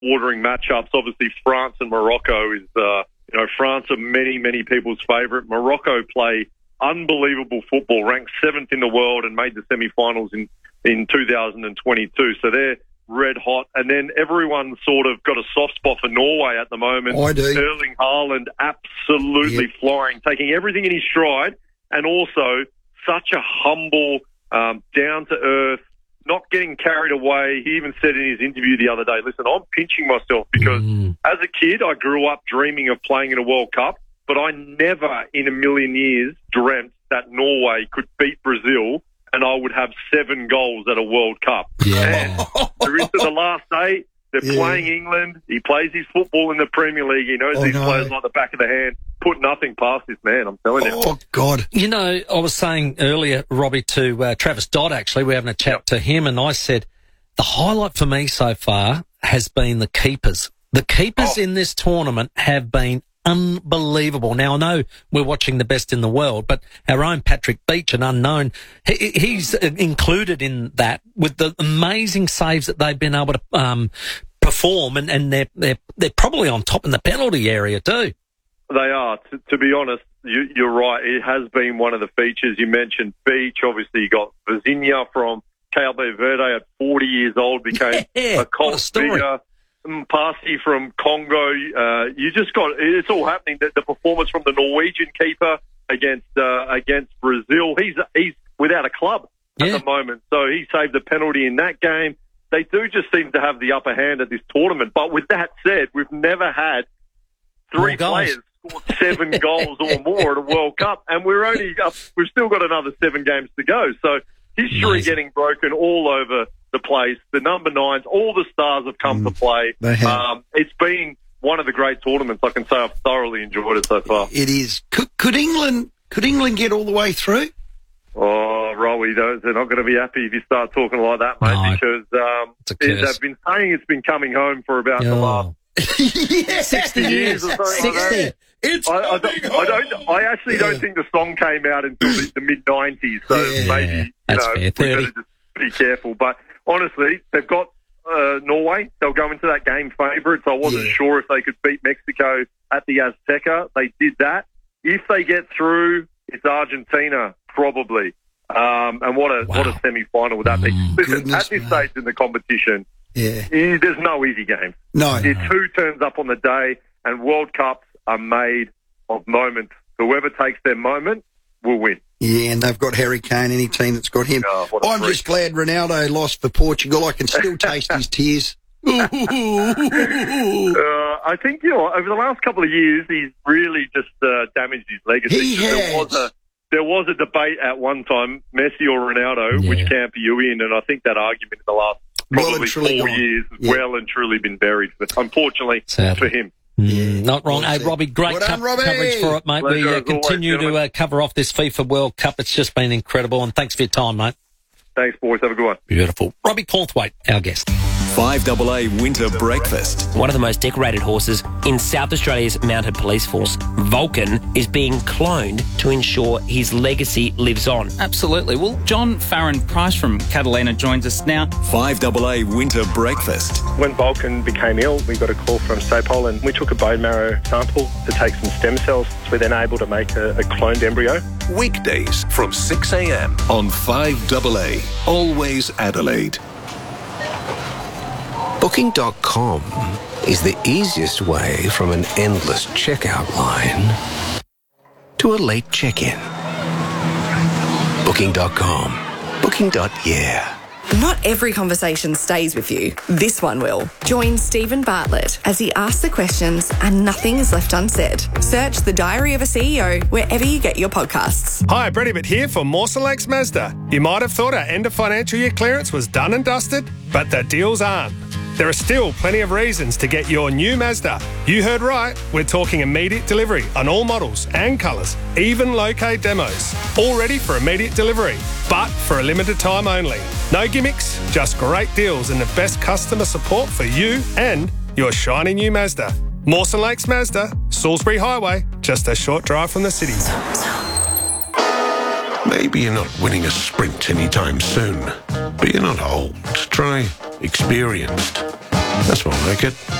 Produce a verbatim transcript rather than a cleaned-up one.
mouth-watering matchups. Obviously, France and Morocco is, uh, you know, France are many, many people's favourite. Morocco play unbelievable football, ranked seventh in the world and made the semi-finals in, in two thousand twenty-two. So they're red hot. And then everyone's sort of got a soft spot for Norway at the moment. I do. Erling Haaland absolutely Yep. flying, taking everything in his stride, and also such a humble, um, down-to-earth, not getting carried away. He even said in his interview the other day, listen, I'm pinching myself because Mm. as a kid, I grew up dreaming of playing in a World Cup, but I never in a million years dreamt that Norway could beat Brazil and I would have seven goals at a World Cup. Yeah. And they're into the last eight. They're Yeah. playing England. He plays his football in the Premier League. He knows Oh, these no. players like the back of the hand. Put nothing past this man, I'm telling you. Oh, God. You know, I was saying earlier, Robbie, to uh, Travis Dodd, actually, we're having a chat Yep. to him, and I said, the highlight for me so far has been the keepers. The keepers Oh. in this tournament have been unbelievable. Now, I know we're watching the best in the world, but our own Patrick Beach, an unknown, he, he's included in that with the amazing saves that they've been able to um, perform, and, and they're, they're, they're probably on top in the penalty area too. They are. To, to be honest, you, you're right. It has been one of the features. You mentioned Beach. Obviously, you got Vizinha from Cabo Verde at forty years old, became Yeah, a what a cult story. figure. Mpasi from Congo. Uh, you just got, it's all happening. The, the performance from the Norwegian keeper against uh, against Brazil. He's he's without a club at Yeah. the moment, so he saved a penalty in that game. They do just seem to have the upper hand at this tournament. But with that said, we've never had three More goals. players score seven goals or more at a World Cup, and we're only up, we've still got another seven games to go. So history Amazing. getting broken all over the place. The number nines, all the stars have come to play. They have. Um, it's been one of the great tournaments. I can say I've thoroughly enjoyed it so far. It is. Could, could England could England get all the way through? Oh, Rowie, those they're not going to be happy if you start talking like that, mate, No. because um, It's a it, curse. they've been saying it's been coming home for about the last Oh. yeah. sixty years or something like that. sixty. It's I, I, coming don't, I don't. home. I actually don't think the song came out until the, the mid nineties. So Yeah, maybe you that's know fair, we better thirty. just be careful. But honestly, they've got uh, Norway. They'll go into that game favourites. I wasn't Yeah. sure if they could beat Mexico at the Azteca. They did that. If they get through, it's Argentina probably. Um, and what a Wow. what a semi final would that be? Mm, Listen, goodness at this me. stage in the competition, Yeah. eh, there's no easy games. No. It's who turns up on the day, and World Cups are made of moments. Whoever takes their moment will win. Yeah, and they've got Harry Kane, any team that's got him. Oh, what a I'm freak. just glad Ronaldo lost for Portugal. I can still taste his tears. Uh, I think, you know, over the last couple of years, he's really just uh, damaged his legacy. He There was has. a there was a debate at one time, Messi or Ronaldo, Yeah. which camp are you in? And I think that argument in the last Well probably and truly four gone. years has Yeah. well and truly been buried, but unfortunately Sadly. for him. Mm, not wrong. Well Hey, said. Robbie, great Well done, co- Robbie. coverage for it, mate. Pleasure we uh, as always, continue to gentlemen. uh, cover off this FIFA World Cup. It's just been incredible, and thanks for your time, mate. Thanks, boys. Have a good one. Beautiful. Robbie Cornthwaite, our guest. five A A Winter Breakfast. One of the most decorated horses in South Australia's Mounted Police Force, Vulcan, is being cloned to ensure his legacy lives on. Absolutely. Well, John Farron Price from Catalina joins us now. five A A Winter Breakfast. When Vulcan became ill, we got a call from SAPOL and we took a bone marrow sample to take some stem cells. So we're then able to make a, a cloned embryo. Weekdays from six a m on five A A. Always Adelaide. Booking dot com is the easiest way from an endless checkout line to a late check-in. Booking dot com. Booking. Yeah. Not every conversation stays with you. This one will. Join Stephen Bartlett as he asks the questions and nothing is left unsaid. Search The Diary of a C E O wherever you get your podcasts. Hi, Brady Bitt here for Mawson Lakes Mazda. You might have thought our end of financial year clearance was done and dusted, but the deals aren't. There are still plenty of reasons to get your new Mazda. You heard right, we're talking immediate delivery on all models and colours, even low-K demos. All ready for immediate delivery, but for a limited time only. No gimmicks, just great deals and the best customer support for you and your shiny new Mazda. Mawson Lakes Mazda, Salisbury Highway, just a short drive from the city. Maybe you're not winning a sprint anytime soon, but you're not old. Try experienced. That's what I'll make it.